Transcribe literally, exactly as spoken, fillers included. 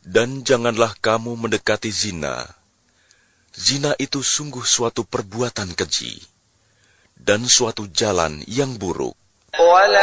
Dan janganlah kamu mendekati zina. Zina itu sungguh suatu perbuatan keji dan suatu jalan yang buruk.